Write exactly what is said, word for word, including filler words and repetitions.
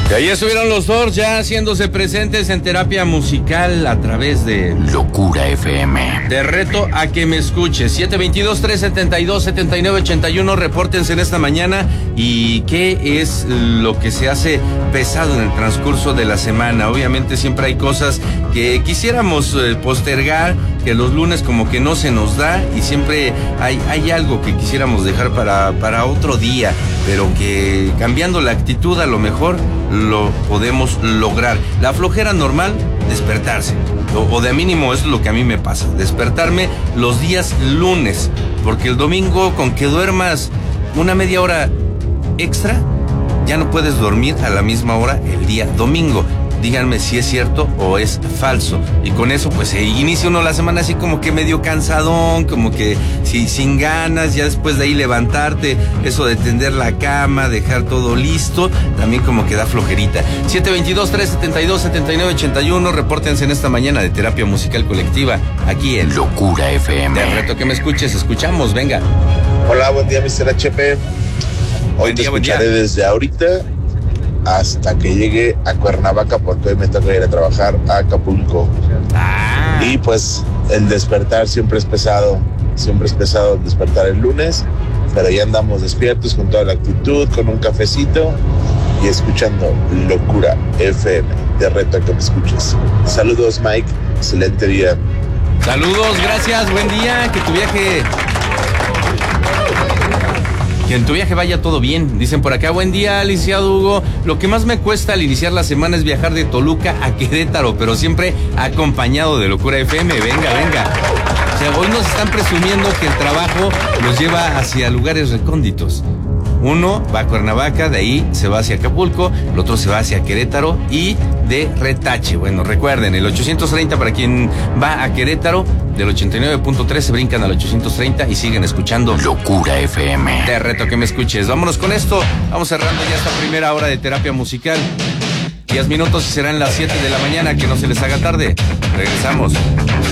Y ahí estuvieron los Doors ya haciéndose presentes en terapia musical a través de Locura F M. Te reto a que me escuches. siete veintidós, trescientos setenta y dos, setenta y nueve ochenta y uno. Repórtense en esta mañana. ¿Y qué es lo que se hace pesado en el transcurso de la semana? Obviamente siempre hay cosas que quisiéramos eh, postergar, que los lunes como que no se nos da, y siempre hay, hay algo que quisiéramos dejar para, para otro día, pero que cambiando la actitud a lo mejor lo podemos lograr. La flojera normal, despertarse, o, o de mínimo es lo que a mí me pasa, despertarme los días lunes, porque el domingo con que duermas una media hora extra, ya no puedes dormir a la misma hora el día domingo. Díganme si es cierto o es falso. Y con eso pues se inicia uno la semana así como que medio cansadón, como que sí, sin ganas, ya después de ahí levantarte, eso de tender la cama, dejar todo listo, también como que da flojerita. siete veintidós, trescientos setenta y dos, setenta y nueve ochenta y uno, repórtense en esta mañana de terapia musical colectiva, aquí en Locura F M. Te reto que me escuches, escuchamos, venga. Hola, buen día, mister H P. Hoy te escucharé desde ahorita hasta que llegue a Cuernavaca, porque hoy me toca ir a trabajar a Acapulco. Ah. Y pues el despertar siempre es pesado, siempre es pesado el despertar el lunes, pero ya andamos despiertos con toda la actitud, con un cafecito y escuchando Locura F M. Te reto a que me escuches. Saludos, Mike, excelente día. Saludos, gracias, buen día, que tu viaje... Que en tu viaje vaya todo bien. Dicen por acá, buen día, licenciado Hugo. Lo que más me cuesta al iniciar la semana es viajar de Toluca a Querétaro, pero siempre acompañado de Locura F M. Venga, venga. O sea, hoy nos están presumiendo que el trabajo nos lleva hacia lugares recónditos. Uno va a Cuernavaca, de ahí se va hacia Acapulco, el otro se va hacia Querétaro y de retache. Bueno, recuerden, el ochocientos treinta para quien va a Querétaro, del ochenta y nueve punto tres se brincan al ochocientos treinta y siguen escuchando Locura F M. Te reto que me escuches. Vámonos con esto, vamos cerrando ya esta primera hora de terapia musical. Diez minutos y serán las siete de la mañana, que no se les haga tarde. Regresamos.